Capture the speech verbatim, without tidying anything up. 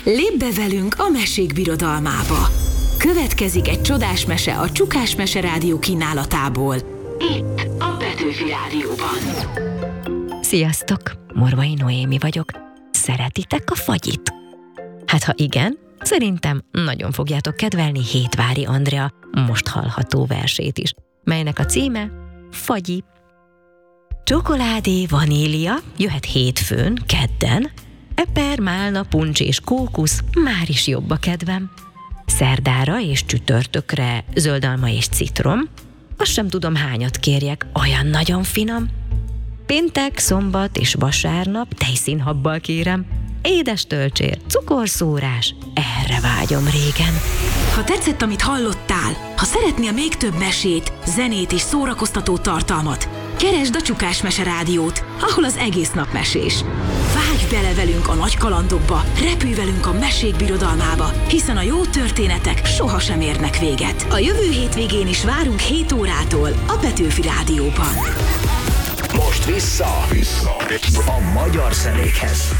Lépj be velünk a mesék birodalmába! Következik egy csodás mese a Csukás Mese Rádió kínálatából. Itt a Petőfi Rádióban. Sziasztok! Morvai Noémi vagyok. Szeretitek a fagyit? Hát ha igen, szerintem nagyon fogjátok kedvelni Hétvári Andrea most hallható versét is, melynek a címe Fagyi. Csokoládé, vanília jöhet hétfőn, kedden, eper, málna, puncs és kókusz már is jobb a kedvem. Szerdára és csütörtökre zöldalma és citrom, azt sem tudom hányat kérjek, olyan nagyon finom. Péntek, szombat és vasárnap tejszínhabbal kérem, édes tölcsér, cukorszórás, erre vágyom régen. Ha tetszett, amit hallottál, ha szeretnél még több mesét, zenét és szórakoztató tartalmat, keresd a Csukás Mese Rádiót, ahol az egész nap mesés. Vágj bele velünk a nagy kalandokba, repülj velünk a mesék birodalmába, hiszen a jó történetek sohasem érnek véget. A jövő hétvégén is várunk hét órától a Petőfi Rádióban. Most vissza, vissza a magyar zenékhez.